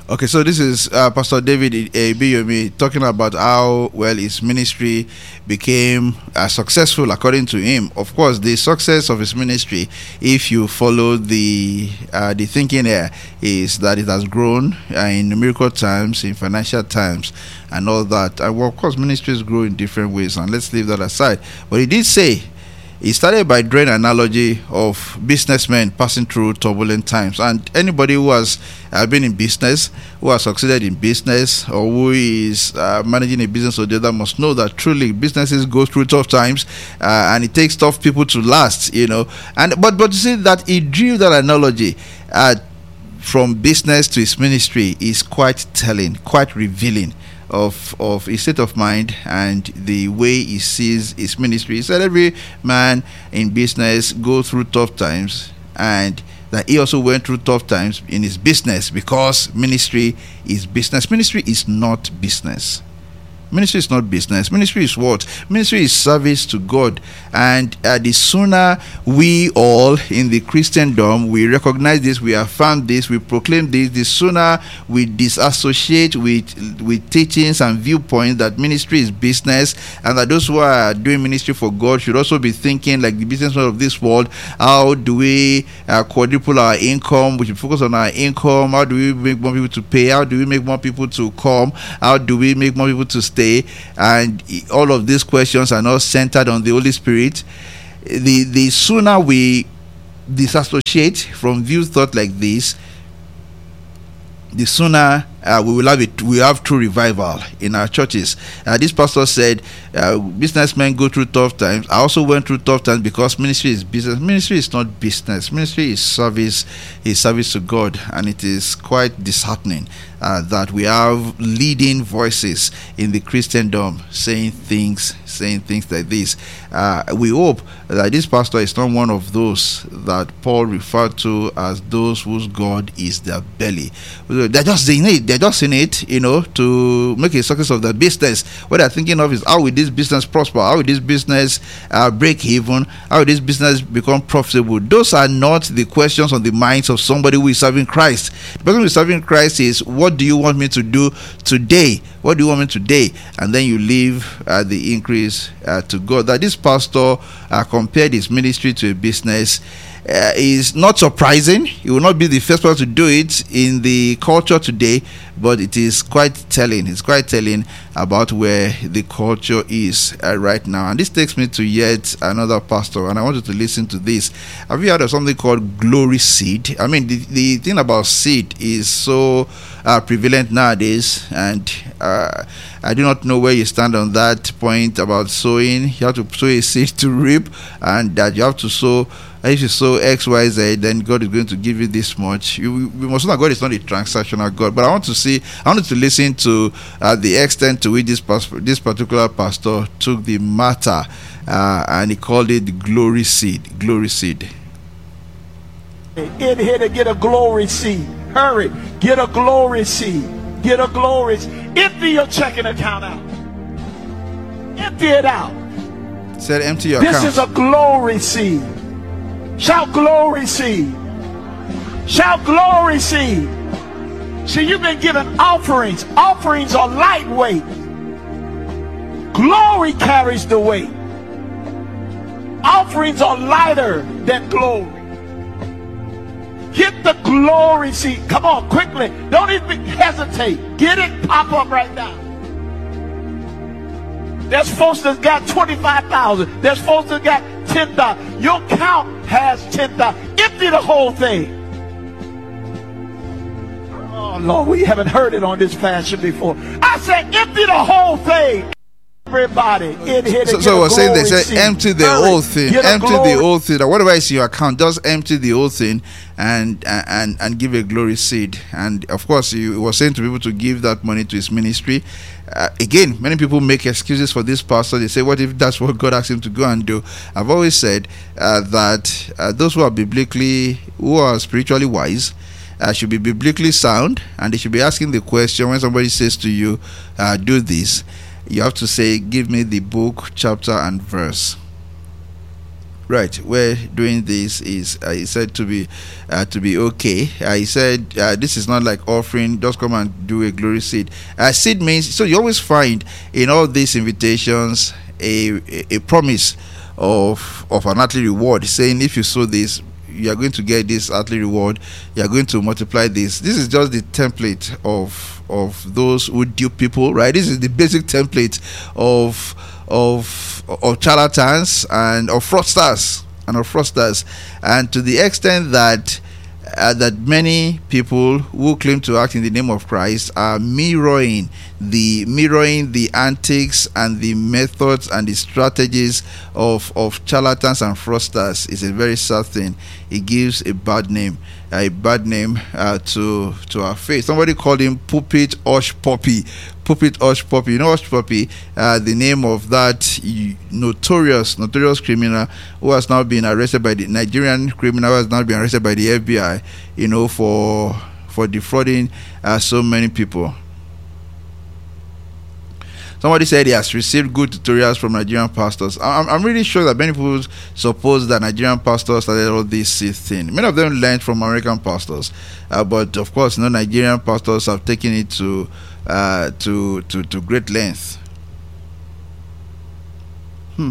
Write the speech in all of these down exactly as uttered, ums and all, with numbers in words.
Okay, so this is uh, Pastor David Ibiyomi talking about how well his ministry became uh, successful according to him. Of course, the success of his ministry, if you follow the uh, the thinking here, is that it has grown uh, in numerical terms, in financial terms, and all that. And well, of course, ministries grow in different ways, and let's leave that aside. But he did say, he started by drawing an analogy of businessmen passing through turbulent times. And anybody who has uh, been in business, who has succeeded in business, or who is uh, managing a business or the other must know that truly businesses go through tough times, uh, and it takes tough people to last, you know. And but but to see that he drew that analogy uh, from business to his ministry is quite telling, quite revealing of of his state of mind and the way he sees his ministry. He said every man in business go through tough times, and that he also went through tough times in his business, because ministry is business. Ministry is not business. Ministry is not business. Ministry is what? Ministry is service to God. And uh, the sooner we all in the Christendom, we recognize this, we affirm this, we proclaim this, the sooner we disassociate with, with teachings and viewpoints that ministry is business, and that those who are doing ministry for God should also be thinking like the businessmen of this world. How do we uh, quadruple our income? We should focus on our income. How do we make more people to pay? How do we make more people to come? How do we make more people to stay? And all of these questions are not centered on the Holy Spirit. The the sooner we disassociate from views thought like this, the sooner uh, we will have it. We have true revival in our churches. Uh, this pastor said, uh, "Businessmen go through tough times. I also went through tough times because ministry is business. Ministry is not business. Ministry is service. Is service to God, and it is quite disheartening uh, that we have leading voices in the Christendom saying things, saying things like this. Uh, we hope that this pastor is not one of those that Paul referred to as those whose God is their belly. They're just saying it. They're just in it, you know, to make a success of their business. What they're thinking of is, how will this business prosper? How will this business uh, break even? How will this business become profitable? Those are not the questions on the minds of somebody who is serving Christ. The person who is serving Christ is, what do you want me to do today? What do you want me today? And then you leave uh, the increase uh, to God. That this pastor uh, compared his ministry to a business Uh, is not surprising. He will not be the first person to do it in the culture today, but it is quite telling. It's quite telling about where the culture is uh, right now. And this takes me to yet another pastor, and I want you to listen to this. Have you heard of something called glory seed? I mean, the, the thing about seed is so uh, prevalent nowadays, and uh, I do not know where you stand on that point about sowing. You have to sow a seed to reap, and that you have to sow. If you sow X, Y, Z, then God is going to give you this much. You, we must know God is not a transactional God. But I want to see, I wanted to listen to uh, the extent to which this pastor, this particular pastor took the matter, uh, and he called it the glory seed. Glory seed. In here to get a glory seed. Hurry, get a glory seed. Get a glory. Empty your checking account out. Empty it out. Said empty your this account. This is a glory seed. Shout glory seed. Shout glory seed. See, you've been given offerings. Offerings are lightweight. Glory carries the weight. Offerings are lighter than glory. Get the glory seed. Come on, quickly. Don't even hesitate. Get it, pop up right now. There's folks that got twenty-five thousand. There's folks that got ten thousand. Your count has ten thousand. Empty the whole thing. Oh, Lord, we haven't heard it on this fashion before. I said empty the whole thing. Everybody in here. So, so I was saying they said empty the whole thing. Empty the whole thing. Whatever is in your account, just empty the whole thing and and and give a glory seed. And of course, he was saying to people to give that money to his ministry. Uh, again, many people make excuses for this pastor. They say, what if that's what God asked him to go and do? I've always said uh, that uh, those who are biblically, who are spiritually wise, uh, should be biblically sound, and they should be asking the question when somebody says to you, uh, do this. You have to say, give me the book, chapter, and verse. Right, where doing this is uh, he said to be uh, to be okay. Uh, he said uh, this is not like offering. Just come and do a glory seed. Uh, seed means, so you always find in all these invitations a, a, a promise of of an earthly reward, saying if you sow this, you are going to get this earthly reward. You are going to multiply this. This is just the template of of those who dupe people, right? This is the basic template of of of charlatans and of fraudsters and of fraudsters, and to the extent that uh, that many people who claim to act in the name of Christ are mirroring the mirroring the antics and the methods and the strategies of of charlatans and fraudsters. Is a very sad thing. It gives a bad name, a bad name uh, to to our faith. Somebody called him Pulpit Hush Puppy. Pulpit Hush Puppy. You know Hush Puppy, uh, the name of that notorious, notorious criminal who has now been arrested by the Nigerian criminal who has now been arrested by the F B I. You know, for for defrauding uh, so many people. Somebody said he has received good tutorials from Nigerian pastors. I'm, I'm really sure that many people suppose that Nigerian pastors started all this thing. Many of them learned from American pastors, uh, but of course, you know, Nigerian pastors have taken it to uh, to to to great length. Hmm.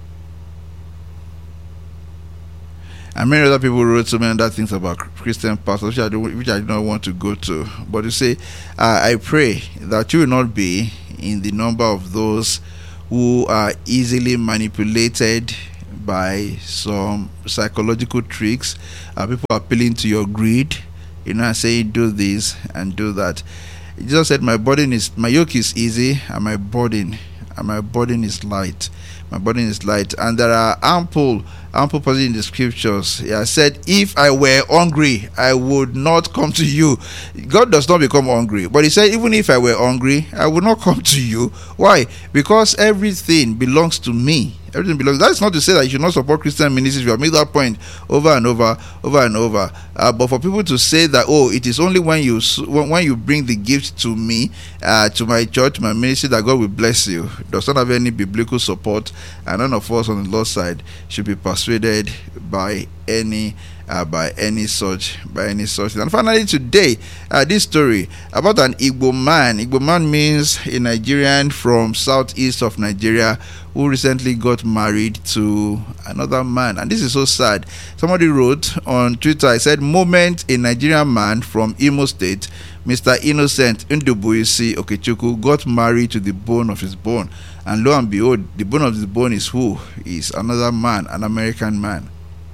And many other people wrote so many other things about Christian pastors, which I don't, which I do not want to go to. But you say, uh, I pray that you will not be in the number of those who are easily manipulated by some psychological tricks. Uh, people appealing to your greed, you know, saying do this and do that. Jesus said, "My burden is my yoke is easy, and my burden and my burden is light." My burden is light, and there are ample, ample passages in the scriptures. He has said, "If I were hungry, I would not come to you." God does not become hungry, but He said, "Even if I were hungry, I would not come to you." Why? Because everything belongs to me. Everything belongs. That's not to say that you should not support Christian ministries. We have made that point over and over, over and over. Uh, but for people to say that, oh, it is only when you when, when you bring the gift to me, uh, to my church, my ministry, that God will bless you, does not have any biblical support, and none of us on the Lord's side should be persuaded by any. Uh, by any such by any such and finally today, uh, this story about an Igbo man. Igbo man means a Nigerian from southeast of Nigeria who recently got married to another man, and this is so sad. Somebody wrote on Twitter, I said, "Moment, a Nigerian man from Imo State, Mister Innocent Ndubuisi Okechukwu, got married to the bone of his bone, and lo and behold, the bone of his bone is who? Is another man, an American man."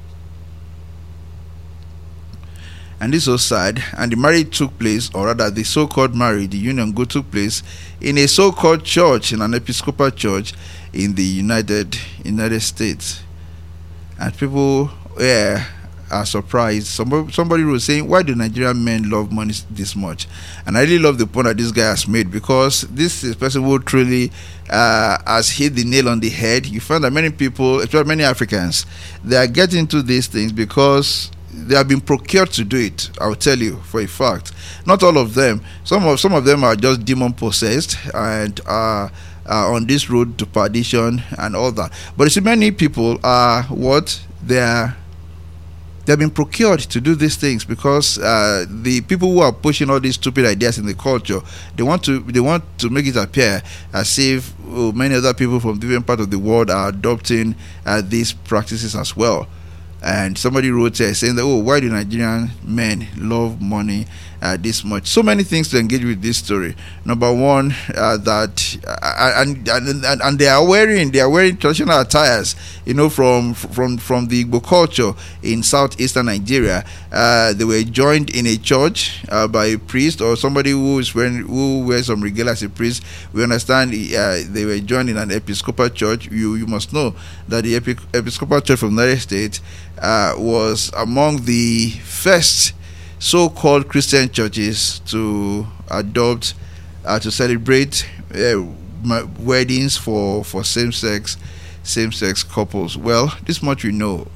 And this was sad, and the marriage took place, or rather the so-called marriage, the union go took place in a so-called church, in an Episcopal church in the United United States. And people yeah, are surprised. Somebody, somebody was saying, why do Nigerian men love money this much? And I really love the point that this guy has made, because this is a person who truly uh, has hit the nail on the head. You find that many people, especially many Africans, they are getting into these things because they have been procured to do it. I'll tell you for a fact. Not all of them. Some of some of them are just demon possessed and are, are on this road to perdition and all that. But you see, many people are what they are. They've been procured to do these things because uh, the people who are pushing all these stupid ideas in the culture, they want to they want to make it appear as if oh, many other people from different parts of the world are adopting uh, these practices as well. And somebody wrote here saying that, oh, why do Nigerian men love money uh, this much? So many things to engage with this story. Number one, uh, that uh, and, and and they are wearing they are wearing traditional attires, you know, from from from the Igbo culture in southeastern Nigeria. Uh, they were joined in a church uh, by a priest or somebody who is wearing who wears some regalia as a priest. We understand uh, they were joined in an Episcopal church. You you must know that the Epi- Episcopal Church from the United States Uh, was among the first so-called Christian churches to adopt, uh, to celebrate uh, weddings for, for same-sex same-sex couples. Well, this much we know.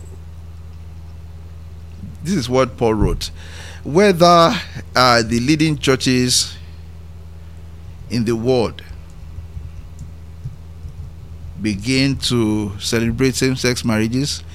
This is what Paul wrote. Whether uh, the leading churches in the world begin to celebrate same-sex marriages,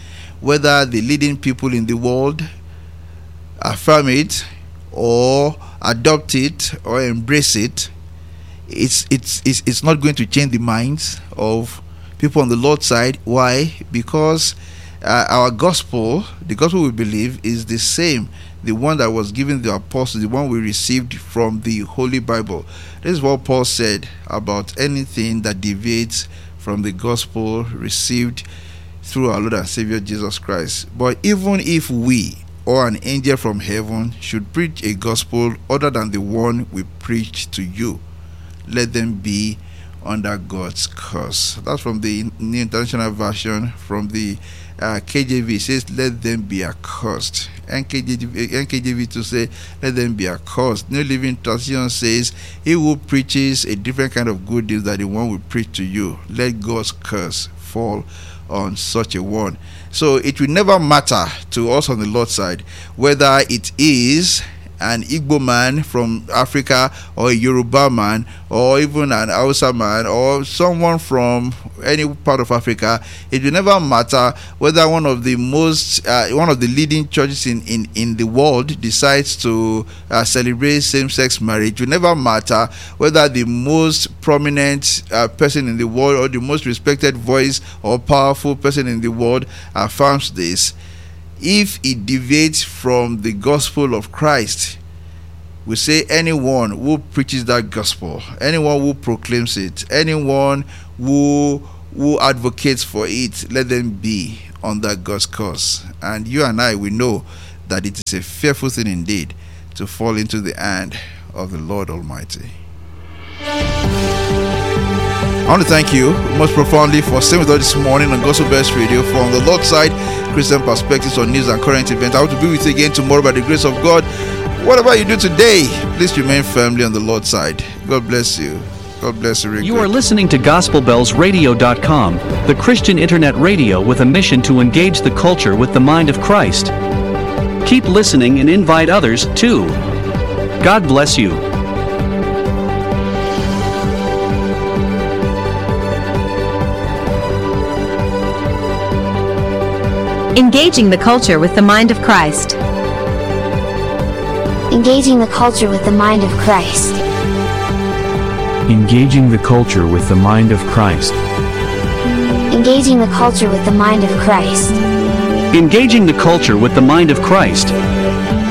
whether the leading people in the world affirm it or adopt it or embrace it, it's it's it's, it's not going to change the minds of people on the Lord's side. Why? Because uh, our gospel, the gospel we believe, is the same, the one that was given the apostles, the one we received from the Holy Bible. This is what Paul said about anything that deviates from the gospel received through our Lord and Savior Jesus Christ. But even if we or an angel from heaven should preach a gospel other than the one we preach to you, let them be under God's curse. That's from the New International Version. From the uh, K J V, it says, let them be accursed. N K J V, N K J V to say, let them be accursed. New Living Translation says, he who preaches a different kind of good news than the one we preach to you, let God's curse fall on such a one. So it will never matter to us on the Lord's side whether it is an Igbo man from Africa or a Yoruba man or even an Hausa man or someone from any part of Africa. It will never matter whether one of the most uh, one of the leading churches in, in, in the world decides to uh, celebrate same-sex marriage. It will never matter whether the most prominent uh, person in the world or the most respected voice or powerful person in the world affirms this. If it deviates from the gospel of Christ, we say anyone who preaches that gospel, anyone who proclaims it, anyone who who advocates for it, let them be under God's curse. And you and I, we know that it is a fearful thing indeed to fall into the hand of the Lord Almighty. I want to thank you most profoundly for staying with us this morning on Gospel Bells Radio from the Lord's side, Christian perspectives on news and current events. I want to be with you again tomorrow by the grace of God. Whatever you do today, please remain firmly on the Lord's side. God bless you. God bless you. Rick. You are listening to Gospel Bells Radio dot com, the Christian internet radio with a mission to engage the culture with the mind of Christ. Keep listening and invite others too. God bless you. Engaging the culture with the mind of Christ. Engaging the culture with the mind of Christ. Engaging the culture with the mind of Christ. Engaging the culture with the mind of Christ. Engaging the culture with the mind of Christ.